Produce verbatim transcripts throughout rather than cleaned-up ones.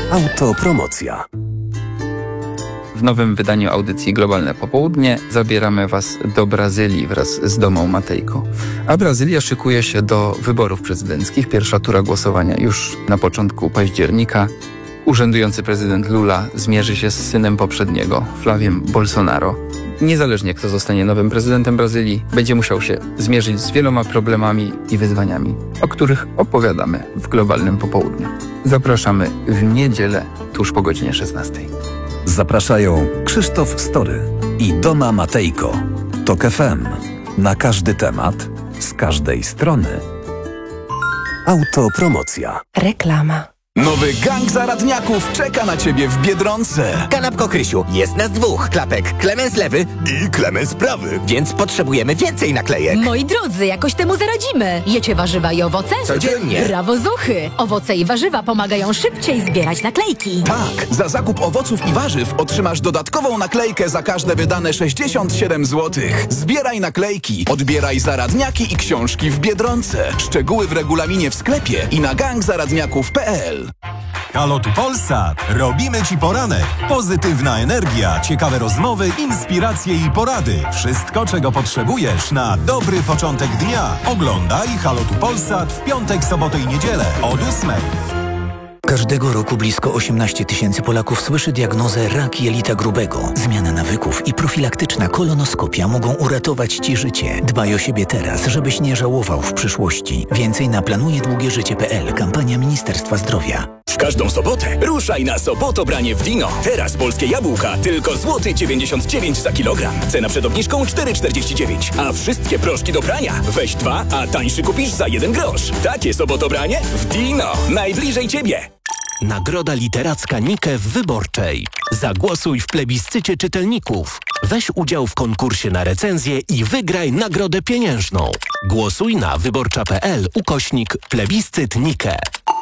Autopromocja. W nowym wydaniu audycji Globalne Popołudnie zabieramy Was do Brazylii wraz z Domą Matejko. A Brazylia szykuje się do wyborów prezydenckich. Pierwsza tura głosowania już na początku października. Urzędujący prezydent Lula zmierzy się z synem poprzedniego, Flaviem Bolsonaro. Niezależnie kto zostanie nowym prezydentem Brazylii, będzie musiał się zmierzyć z wieloma problemami i wyzwaniami, o których opowiadamy w Globalnym Popołudniu. Zapraszamy w niedzielę tuż po godzinie szesnastej. Zapraszają Krzysztof Story i Doma Matejko. Tok F M. Na każdy temat, z każdej strony. Autopromocja. Reklama. Nowy gang zaradniaków czeka na ciebie w Biedronce. Kanapko Krysiu, jest nas dwóch. Klapek Klemens lewy I Klemens prawy. więc potrzebujemy więcej naklejek. Moi drodzy, jakoś temu zaradzimy. Jecie warzywa i owoce? Codziennie. Brawo zuchy! Owoce i warzywa pomagają szybciej zbierać naklejki. Tak, za zakup owoców i warzyw otrzymasz dodatkową naklejkę za każde wydane sześćdziesiąt siedem złotych. Zbieraj naklejki, odbieraj zaradniaki i książki w Biedronce. Szczegóły w regulaminie w sklepie i na gang zaradniaków kropka p l. Halo tu Polsat! Robimy Ci poranek. Pozytywna energia, ciekawe rozmowy, inspiracje i porady. Wszystko, czego potrzebujesz na dobry początek dnia. Oglądaj Halo tu Polsat w piątek, sobotę i niedzielę od ósmej. Każdego roku blisko osiemnaście tysięcy Polaków słyszy diagnozę rak jelita grubego. Zmiana nawyków i profilaktyczna kolonoskopia mogą uratować Ci życie. Dbaj o siebie teraz, żebyś nie żałował w przyszłości. Więcej na planuje długie życie kropka p l. Kampania Ministerstwa Zdrowia. W każdą sobotę ruszaj na Sobotobranie w Dino. Teraz polskie jabłka tylko złoty dziewięćdziesiąt dziewięć za kilogram. Cena przed obniżką cztery czterdzieści dziewięć. A wszystkie proszki do prania weź dwa, a tańszy kupisz za jeden grosz. Takie Sobotobranie w Dino. Najbliżej Ciebie. Nagroda literacka Nike w Wyborczej. Zagłosuj w plebiscycie czytelników. Weź udział w konkursie na recenzję i wygraj nagrodę pieniężną. Głosuj na wyborcza kropka p l ukośnik plebiscyt Nike.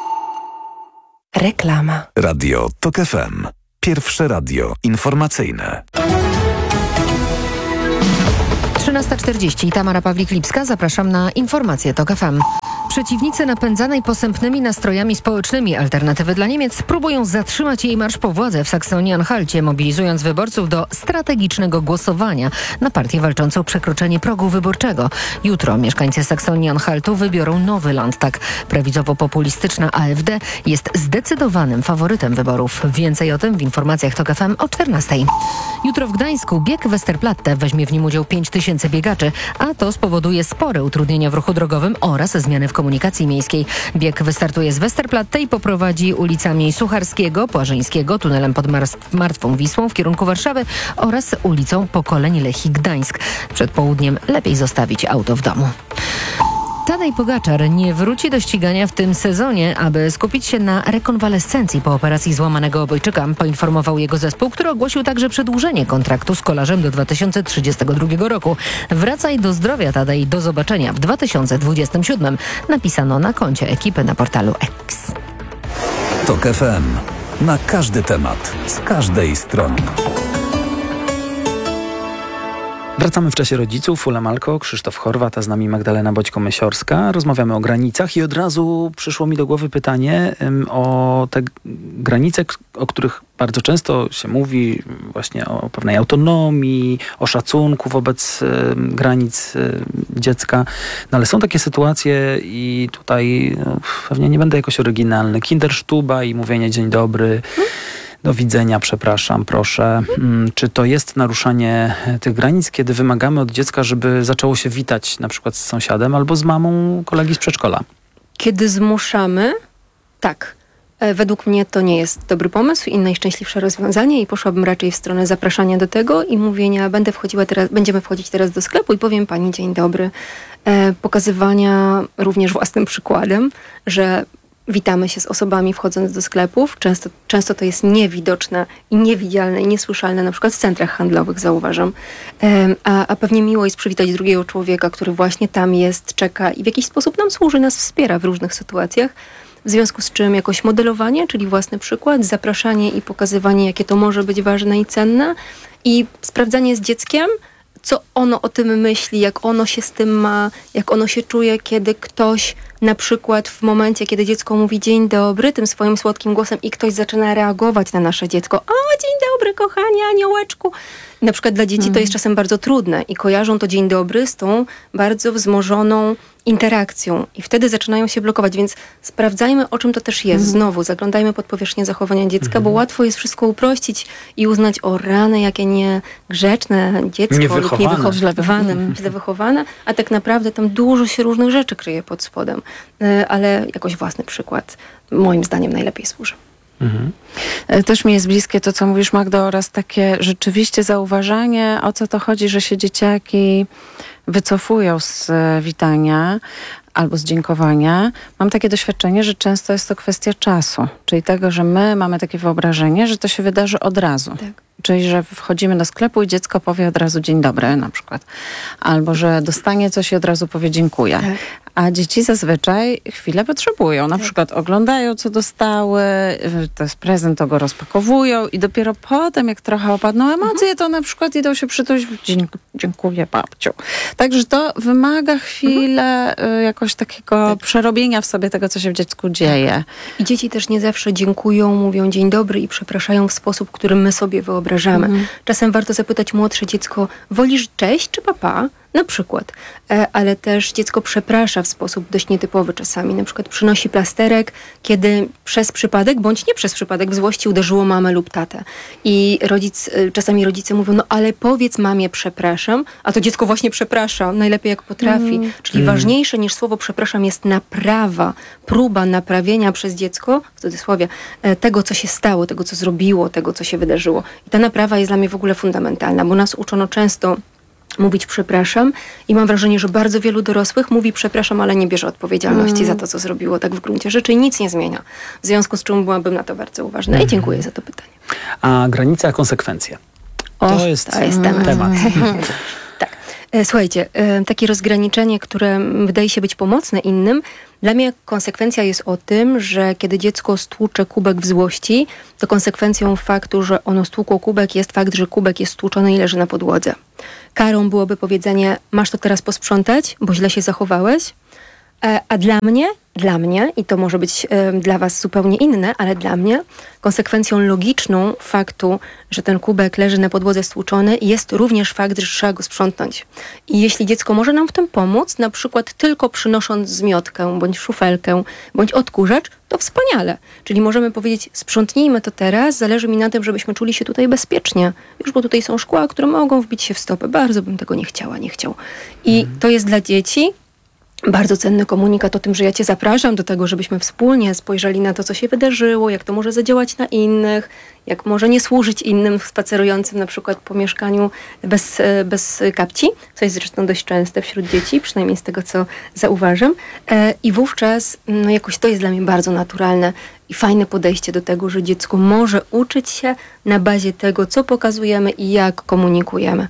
Reklama. Radio Tok F M. Pierwsze radio informacyjne. trzynasta czterdzieści. Tamara Pawlik-Lipska. Zapraszam na informacje Tok F M. Przeciwnicy napędzanej posępnymi nastrojami społecznymi Alternatywy dla Niemiec próbują zatrzymać jej marsz po władzę w Saksonii-Anhalcie, mobilizując wyborców do strategicznego głosowania na partię walczącą o przekroczenie progu wyborczego. Jutro mieszkańcy Saksonii-Anhaltu wybiorą nowy Landtag. Prawicowo-populistyczna A F D jest zdecydowanym faworytem wyborów. Więcej o tym w informacjach Tok F M o czternastej. Jutro w Gdańsku bieg Westerplatte. Weźmie w nim udział pięć tysięcy biegaczy, a to spowoduje spore utrudnienia w ruchu drogowym oraz zmiany w komunikacji miejskiej. Bieg wystartuje z Westerplatte i poprowadzi ulicami Sucharskiego, Płażyńskiego, tunelem pod Martwą Wisłą w kierunku Warszawy oraz ulicą Pokoleń Lechii Gdańsk. Przed południem lepiej zostawić auto w domu. Tadej Pogaczar nie wróci do ścigania w tym sezonie, aby skupić się na rekonwalescencji po operacji złamanego obojczyka, poinformował jego zespół, który ogłosił także przedłużenie kontraktu z kolarzem do dwa tysiące trzydziestego drugiego roku. Wracaj do zdrowia, Tadej, do zobaczenia w dwa tysiące dwudziestym siódmym, napisano na koncie ekipy na portalu X. Tok F M. Na każdy temat, z każdej strony. Wracamy w czasie rodziców. Ula Malko, Krzysztof Horwat, a z nami Magdalena Boćko-Mysiorska. Rozmawiamy o granicach i od razu przyszło mi do głowy pytanie um, o te granice, o których bardzo często się mówi, właśnie o pewnej autonomii, o szacunku wobec y, granic y, dziecka. No ale są takie sytuacje i tutaj no, pewnie nie będę jakoś oryginalny. Kindersztuba i mówienie dzień dobry. Hmm? Do widzenia, przepraszam, proszę. Czy to jest naruszanie tych granic, kiedy wymagamy od dziecka, żeby zaczęło się witać na przykład z sąsiadem albo z mamą kolegi z przedszkola? Kiedy zmuszamy, tak. Według mnie to nie jest dobry pomysł i najszczęśliwsze rozwiązanie i poszłabym raczej w stronę zapraszania do tego i mówienia, będę wchodziła teraz, będziemy wchodzić teraz do sklepu i powiem pani dzień dobry. E, pokazywania również własnym przykładem, że witamy się z osobami wchodząc do sklepów. Często, często to jest niewidoczne i niewidzialne i niesłyszalne, na przykład w centrach handlowych, zauważam. A, a pewnie miło jest przywitać drugiego człowieka, który właśnie tam jest, czeka i w jakiś sposób nam służy, nas wspiera w różnych sytuacjach. W związku z czym jakoś modelowanie, czyli własny przykład, zapraszanie i pokazywanie, jakie to może być ważne i cenne i sprawdzanie z dzieckiem, co ono o tym myśli, jak ono się z tym ma, jak ono się czuje, kiedy ktoś na przykład w momencie, kiedy dziecko mówi dzień dobry tym swoim słodkim głosem i ktoś zaczyna reagować na nasze dziecko. O, dzień dobry, kochanie, aniołeczku. Na przykład dla dzieci to jest czasem bardzo trudne i kojarzą to dzień dobry z tą bardzo wzmożoną interakcją i wtedy zaczynają się blokować, więc sprawdzajmy, o czym to też jest. Znowu, zaglądajmy pod powierzchnię zachowania dziecka, bo łatwo jest wszystko uprościć i uznać, o rany, jakie niegrzeczne dziecko lub niewychowane, źle wychowane, źle wychowane, a tak naprawdę tam dużo się różnych rzeczy kryje pod spodem. Ale jakoś własny przykład moim zdaniem najlepiej służy. Mhm. Też mi jest bliskie to, co mówisz, Magdo, oraz takie rzeczywiście zauważanie, o co to chodzi, że się dzieciaki wycofują z witania albo z dziękowania. Mam takie doświadczenie, że często jest to kwestia czasu, czyli tego, że my mamy takie wyobrażenie, że to się wydarzy od razu. Tak. Czyli, że wchodzimy do sklepu i dziecko powie od razu dzień dobry na przykład. Albo, że dostanie coś i od razu powie dziękuję. Tak. A dzieci zazwyczaj chwilę potrzebują. Na tak. przykład oglądają, co dostały, to jest prezent, to go rozpakowują i dopiero potem, jak trochę opadną emocje, mhm. to na przykład idą się przytulić, dziękuję babciu. Także to wymaga chwilę mhm. jakoś takiego tak. przerobienia w sobie tego, co się w dziecku dzieje. Tak. I dzieci też nie zawsze dziękują, mówią dzień dobry i przepraszają w sposób, który my sobie wyobrażamy. Mhm. Czasem warto zapytać młodsze dziecko, wolisz cześć czy papa? Na przykład. E, ale też dziecko przeprasza w sposób dość nietypowy czasami. Na przykład przynosi plasterek, kiedy przez przypadek, bądź nie przez przypadek w złości uderzyło mamę lub tatę. I rodzic, e, czasami rodzice mówią, no ale powiedz mamie przepraszam, a to dziecko właśnie przeprasza, najlepiej jak potrafi. Mm. Czyli mm. ważniejsze niż słowo przepraszam jest naprawa, próba naprawienia przez dziecko, w cudzysłowie, e, tego, co się stało, tego, co zrobiło, tego, co się wydarzyło. I ta naprawa jest dla mnie w ogóle fundamentalna, bo nas uczono często mówić przepraszam i mam wrażenie, że bardzo wielu dorosłych mówi przepraszam, ale nie bierze odpowiedzialności mm. za to, co zrobiło tak w gruncie rzeczy i nic nie zmienia. W związku z czym byłabym na to bardzo uważna mm. i dziękuję za to pytanie. A granica, a konsekwencje? To o, jest, to jest temat. temat. Tak. Słuchajcie, takie rozgraniczenie, które wydaje się być pomocne innym, dla mnie konsekwencja jest o tym, że kiedy dziecko stłucze kubek w złości, to konsekwencją faktu, że ono stłukło kubek, jest fakt, że kubek jest stłuczony i leży na podłodze. Karą byłoby powiedzenie, masz to teraz posprzątać, bo źle się zachowałeś. A dla mnie, dla mnie, i to może być y, dla was zupełnie inne, ale dla mnie konsekwencją logiczną faktu, że ten kubek leży na podłodze stłuczony, jest również fakt, że trzeba go sprzątnąć. I jeśli dziecko może nam w tym pomóc, na przykład tylko przynosząc zmiotkę, bądź szufelkę, bądź odkurzacz, to wspaniale. Czyli możemy powiedzieć, sprzątnijmy to teraz, zależy mi na tym, żebyśmy czuli się tutaj bezpiecznie. Już bo tutaj są szkła, które mogą wbić się w stopę. Bardzo bym tego nie chciała, nie chciał. I mm. to jest dla dzieci bardzo cenny komunikat o tym, że ja cię zapraszam do tego, żebyśmy wspólnie spojrzeli na to, co się wydarzyło, jak to może zadziałać na innych, jak może nie służyć innym spacerującym na przykład po mieszkaniu bez, bez kapci, co jest zresztą dość częste wśród dzieci, przynajmniej z tego, co zauważam. I wówczas no jakoś to jest dla mnie bardzo naturalne i fajne podejście do tego, że dziecko może uczyć się na bazie tego, co pokazujemy i jak komunikujemy.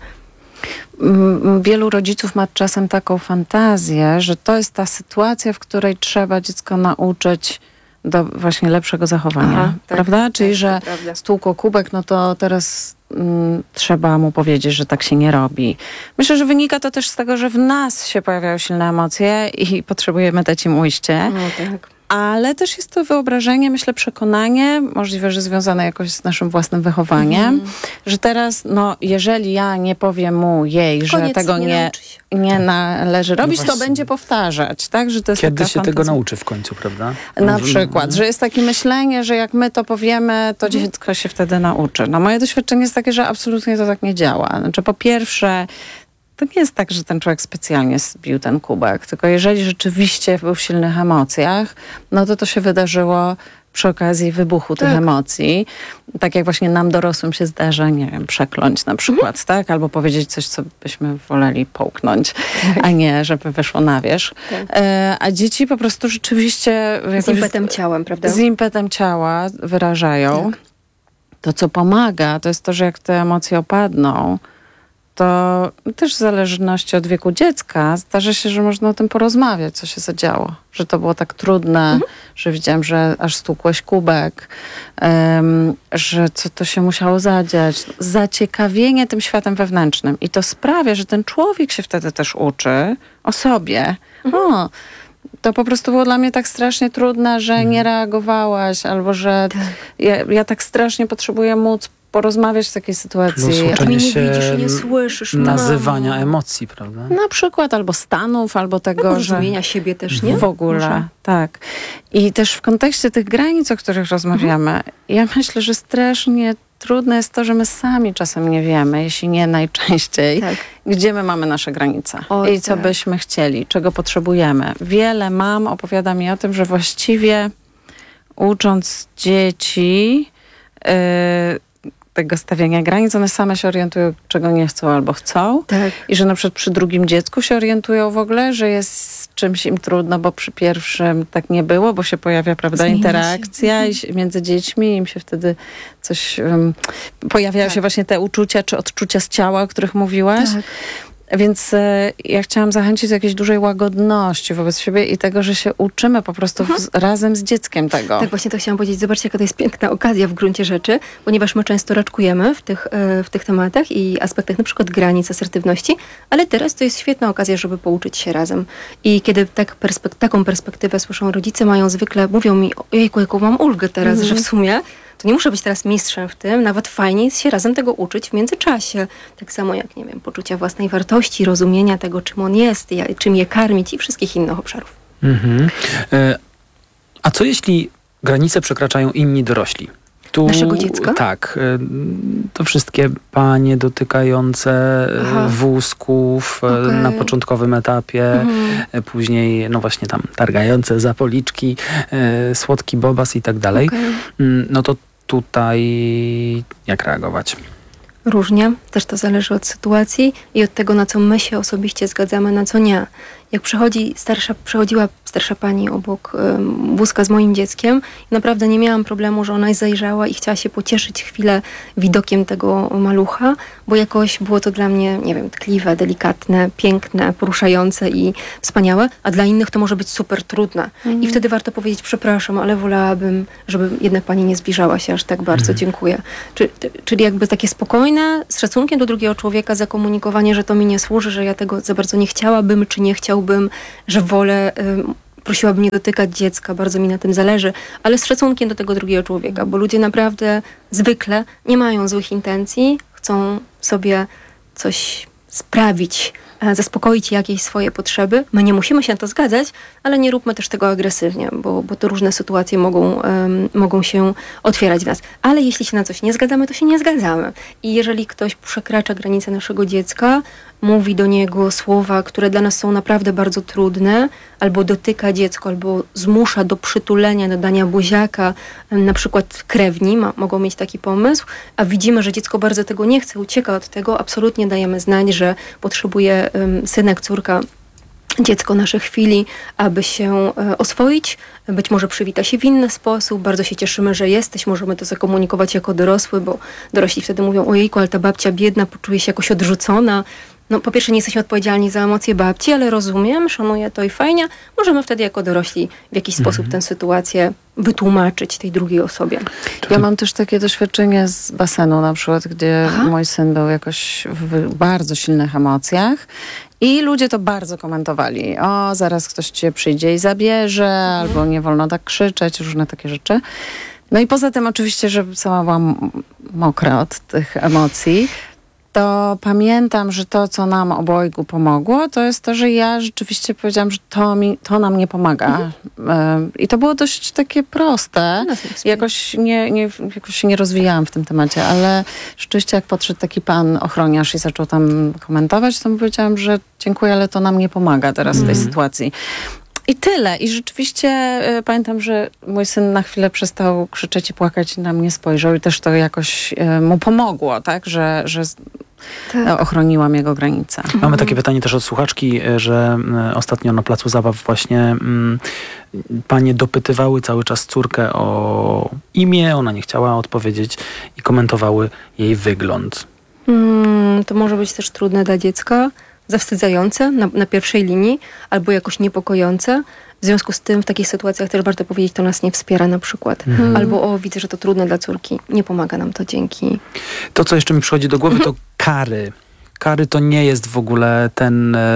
Wielu rodziców ma czasem taką fantazję, że to jest ta sytuacja, w której trzeba dziecko nauczyć do właśnie lepszego zachowania. Aha, tak, prawda? Czyli, tak, że stłukło kubek, no to teraz mm, trzeba mu powiedzieć, że tak się nie robi. Myślę, że wynika to też z tego, że w nas się pojawiają silne emocje i potrzebujemy dać im ujście. No tak. Ale też jest to wyobrażenie, myślę, przekonanie, możliwe, że związane jakoś z naszym własnym wychowaniem, mm. że teraz, no, jeżeli ja nie powiem mu, jej, Koniec, że tego nie, nie, nie należy robić, no to będzie powtarzać, tak? Że to jest Kiedy taka się fantazja. tego nauczy w końcu, prawda? Na Może, przykład, no. że jest takie myślenie, że jak my to powiemy, to mm. dziecko się wtedy nauczy. No moje doświadczenie jest takie, że absolutnie to tak nie działa. Znaczy, po pierwsze, to nie jest tak, że ten człowiek specjalnie zbił ten kubek, tylko jeżeli rzeczywiście był w silnych emocjach, no to to się wydarzyło przy okazji wybuchu tak. tych emocji. Tak jak właśnie nam dorosłym się zdarza, nie wiem, przekląć na przykład, mhm. tak? Albo powiedzieć coś, co byśmy woleli połknąć, tak. a nie, żeby wyszło na wierzch. Tak. E, a dzieci po prostu rzeczywiście... Z impetem ciałem, prawda? Z impetem ciała wyrażają. Tak. To, co pomaga, to jest to, że jak te emocje opadną, to też w zależności od wieku dziecka zdarza się, że można o tym porozmawiać, co się zadziało. Że to było tak trudne, mhm. że widziałam, że aż stłukłeś kubek, um, że co to się musiało zadziać. Zaciekawienie tym światem wewnętrznym. I to sprawia, że ten człowiek się wtedy też uczy o sobie. Mhm. O, to po prostu było dla mnie tak strasznie trudne, że nie reagowałaś, albo że tak. Ja, ja tak strasznie potrzebuję móc porozmawiać w takiej sytuacji. Plus uczenie nie się widzisz, nie słyszysz, nazywania mamo. emocji, prawda? Na przykład, albo stanów, albo tego, albo że... rozumienia siebie też, nie? W ogóle, Może. tak. I też w kontekście tych granic, o których rozmawiamy, mhm. ja myślę, że strasznie trudne jest to, że my sami czasem nie wiemy, jeśli nie najczęściej, tak. gdzie my mamy nasze granice o, i co tak. byśmy chcieli, czego potrzebujemy. Wiele mam opowiada mi o tym, że właściwie ucząc dzieci yy, tego stawiania granic, one same się orientują, czego nie chcą albo chcą. Tak. I że na przykład przy drugim dziecku się orientują w ogóle, że jest czymś im trudno, bo przy pierwszym tak nie było, bo się pojawia, prawda, Zmienia interakcja i między dziećmi i im się wtedy coś... Um, pojawiają tak. się właśnie te uczucia, czy odczucia z ciała, o których mówiłaś. Tak. Więc e, ja chciałam zachęcić do jakiejś dużej łagodności wobec siebie i tego, że się uczymy po prostu mhm. w, razem z dzieckiem tego. Tak, właśnie to chciałam powiedzieć. Zobaczcie, jaka to jest piękna okazja w gruncie rzeczy, ponieważ my często raczkujemy w tych, e, w tych tematach i aspektach na przykład granic, asertywności, ale teraz to jest świetna okazja, żeby pouczyć się razem. I kiedy tak perspek- taką perspektywę słyszą rodzice, mają zwykle, mówią mi, ojejku, jaką mam ulgę teraz, mhm. że w sumie to nie muszę być teraz mistrzem w tym, nawet fajnie jest się razem tego uczyć w międzyczasie. Tak samo jak, nie wiem, poczucia własnej wartości, rozumienia tego, czym on jest, czym je karmić i wszystkich innych obszarów. Mhm. A co jeśli granice przekraczają inni dorośli? Tu, Naszego dziecka? Tak. To wszystkie panie dotykające Aha. wózków okay. na początkowym etapie, mhm. później, no właśnie tam targające za policzki, słodki bobas i tak dalej. Okay. No to tutaj jak reagować? Różnie. Też to zależy od sytuacji i od tego, na co my się osobiście zgadzamy, na co nie. Jak przychodzi starsza, przychodziła starsza pani obok um, wózka z moim dzieckiem i naprawdę nie miałam problemu, że ona zajrzała i chciała się pocieszyć chwilę widokiem tego malucha, bo jakoś było to dla mnie, nie wiem, tkliwe, delikatne, piękne, poruszające i wspaniałe, a dla innych to może być super trudne. Mhm. I wtedy warto powiedzieć, przepraszam, ale wolałabym, żeby jednak pani nie zbliżała się aż tak bardzo, mhm. dziękuję. Czy, czyli jakby takie spokojne, z szacunkiem do drugiego człowieka zakomunikowanie, że to mi nie służy, że ja tego za bardzo nie chciałabym, czy nie chciałabym Bym, że wolę, y, prosiłabym nie dotykać dziecka, bardzo mi na tym zależy, ale z szacunkiem do tego drugiego człowieka, bo ludzie naprawdę zwykle nie mają złych intencji, chcą sobie coś sprawić, e, zaspokoić jakieś swoje potrzeby. My nie musimy się na to zgadzać, ale nie róbmy też tego agresywnie, bo, bo to różne sytuacje mogą, um, mogą się otwierać w nas. Ale jeśli się na coś nie zgadzamy, to się nie zgadzamy. I jeżeli ktoś przekracza granice naszego dziecka, mówi do niego słowa, które dla nas są naprawdę bardzo trudne, albo dotyka dziecko, albo zmusza do przytulenia, do dania buziaka, na przykład krewni ma, mogą mieć taki pomysł, a widzimy, że dziecko bardzo tego nie chce, ucieka od tego, absolutnie dajemy znać, że potrzebuje um, synek, córka, dziecko nasze chwili, aby się e, oswoić. Być może przywita się w inny sposób. Bardzo się cieszymy, że jesteś. Możemy to zakomunikować jako dorosły, bo dorośli wtedy mówią, ojejku, ale ta babcia biedna poczuje się jakoś odrzucona. No po pierwsze nie jesteśmy odpowiedzialni za emocje babci, ale rozumiem, szanuję to i fajnie. Możemy wtedy jako dorośli w jakiś mhm. sposób tę sytuację wytłumaczyć tej drugiej osobie. Ja mam też takie doświadczenie z basenu na przykład, gdzie Aha. mój syn był jakoś w bardzo silnych emocjach i ludzie to bardzo komentowali. O, zaraz ktoś cię przyjdzie i zabierze, mhm. albo nie wolno tak krzyczeć, różne takie rzeczy. No i poza tym oczywiście, że sama byłam mokra od tych emocji, to pamiętam, że to, co nam obojgu pomogło, to jest to, że ja rzeczywiście powiedziałam, że to, mi, to nam nie pomaga. Mhm. I to było dość takie proste. Jakoś, nie, nie, jakoś się nie rozwijałam w tym temacie, ale rzeczywiście jak podszedł taki pan ochroniarz i zaczął tam komentować, to mu powiedziałam, że dziękuję, ale to nam nie pomaga teraz mhm. w tej sytuacji. I tyle. I rzeczywiście y, pamiętam, że mój syn na chwilę przestał krzyczeć i płakać i na mnie spojrzał i też to jakoś y, mu pomogło, tak? Że, że tak. ochroniłam jego granice. Mamy mhm. takie pytanie też od słuchaczki, że y, ostatnio na placu zabaw właśnie y, panie dopytywały cały czas córkę o imię, ona nie chciała odpowiedzieć i komentowały jej wygląd. Hmm, to może być też trudne dla dziecka. Zawstydzające na, na pierwszej linii albo jakoś niepokojące. W związku z tym w takich sytuacjach też warto powiedzieć, to nas nie wspiera na przykład. Mhm. Albo o, widzę, że to trudne dla córki. Nie pomaga nam to, dzięki. To, co jeszcze mi przychodzi do głowy, to kary. kary to nie jest w ogóle ten e,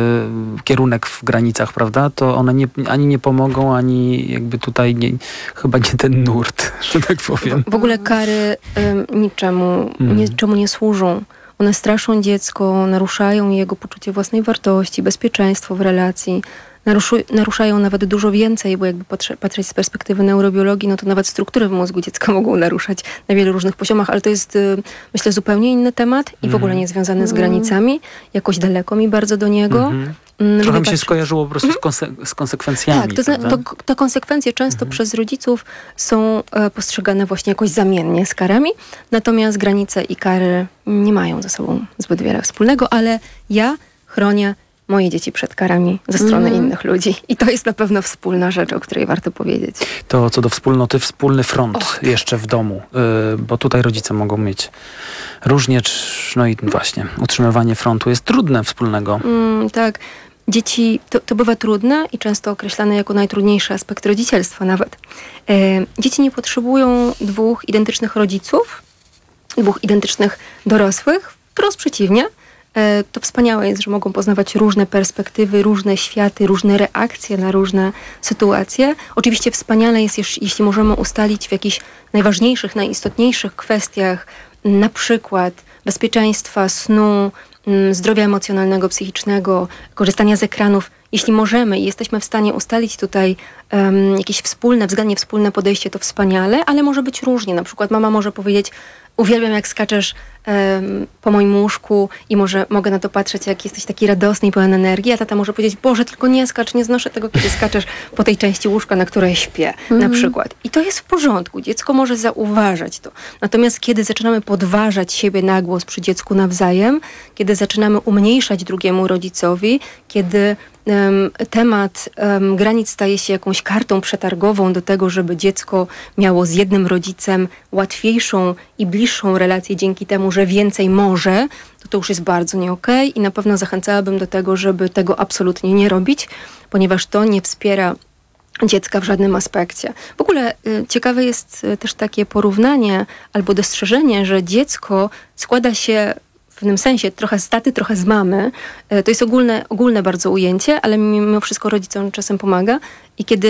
kierunek w granicach, prawda? To one nie, ani nie pomogą, ani jakby tutaj nie, chyba nie ten nurt, że tak powiem. W ogóle kary y, niczemu, Mm. niczemu nie służą. One straszą dziecko, naruszają jego poczucie własnej wartości, bezpieczeństwo w relacji. Naruszu, naruszają nawet dużo więcej, bo jakby patrzę, patrzeć z perspektywy neurobiologii, no to nawet struktury w mózgu dziecka mogą naruszać na wielu różnych poziomach, ale to jest, y, myślę, zupełnie inny temat i w ogóle nie związany z granicami. Jakoś daleko mi bardzo do niego. Mhm. Mm, Trochę lubię mi się patrzeć- skojarzyło po prostu z, konse- z konsekwencjami. Tak, to, zna- prawda? to, to konsekwencje często przez rodziców są e, postrzegane właśnie jakoś zamiennie z karami, natomiast granice i kary nie mają ze sobą zbyt wiele wspólnego, ale ja chronię moje dzieci przed karami ze strony Mhm. innych ludzi i to jest na pewno wspólna rzecz, o której warto powiedzieć. To co do wspólnoty, wspólny front jeszcze w domu, y, bo tutaj rodzice mogą mieć różnie, czy- no i właśnie, utrzymywanie frontu jest trudne wspólnego. Mm, tak. Dzieci, to, to bywa trudne i często określane jako najtrudniejszy aspekt rodzicielstwa nawet. E, dzieci nie potrzebują dwóch identycznych rodziców, dwóch identycznych dorosłych, wprost przeciwnie. E, to wspaniałe jest, że mogą poznawać różne perspektywy, różne światy, różne reakcje na różne sytuacje. Oczywiście wspaniale jest, jeż- jeśli możemy ustalić w jakichś najważniejszych, najistotniejszych kwestiach, na przykład bezpieczeństwa, snu, mm, zdrowia emocjonalnego, psychicznego, korzystania z ekranów. Jeśli możemy i jesteśmy w stanie ustalić tutaj um, jakieś wspólne, względnie wspólne podejście, to wspaniale, ale może być różnie. Na przykład mama może powiedzieć: uwielbiam, jak skaczesz um, po moim łóżku i może mogę na to patrzeć, jak jesteś taki radosny i pełen energii, a tata może powiedzieć: Boże, tylko nie skacz, nie znoszę tego, kiedy skaczesz po tej części łóżka, na której śpię, na przykład. I to jest w porządku. Dziecko może zauważać to. Natomiast kiedy zaczynamy podważać siebie na głos przy dziecku nawzajem, kiedy zaczynamy umniejszać drugiemu rodzicowi, kiedy um, temat um, granic staje się jakąś kartą przetargową do tego, żeby dziecko miało z jednym rodzicem łatwiejszą i bliższą relację dzięki temu, że więcej może, to to już jest bardzo nie okej i na pewno zachęcałabym do tego, żeby tego absolutnie nie robić, ponieważ to nie wspiera dziecka w żadnym aspekcie. W ogóle y, ciekawe jest y, też takie porównanie albo dostrzeżenie, że dziecko składa się w pewnym sensie trochę z taty, trochę z mamy. Y, to jest ogólne, ogólne bardzo ujęcie, ale mimo wszystko rodzicom czasem pomaga. I kiedy